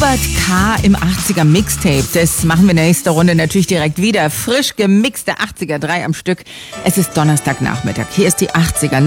Robert K. im 80er Mixtape. Das machen wir in der nächsten Runde natürlich direkt wieder. Frisch gemixte 80er, 3 am Stück. Es ist Donnerstagnachmittag. Hier ist die 80er.